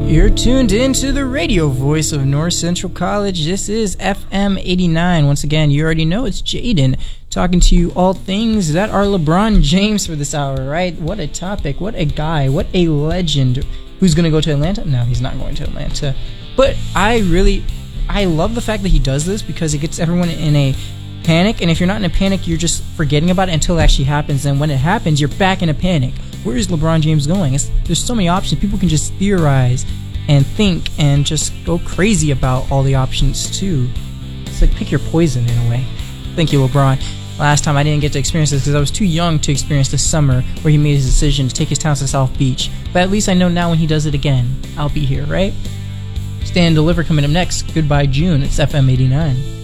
You're tuned into the radio voice of North Central College. This is FM 89. Once again, you already know it's Jaden talking to you all things that are LeBron James for this hour, right? What a topic, what a guy, what a legend. Who's going to go to Atlanta? No, he's not going to Atlanta. But I love the fact that he does this because it gets everyone in a panic. And if you're not in a panic, you're just forgetting about it until it actually happens. And when it happens, you're back in a panic. Where is LeBron James going? There's so many options. People can just theorize and think and just go crazy about all the options too. It's like pick your poison in a way. Thank you, LeBron. Last time I didn't get to experience this because I was too young to experience this summer where he made his decision to take his talents to South Beach. But at least I know now when he does it again, I'll be here, right? Stand and Deliver coming up next. Goodbye June. It's FM 89.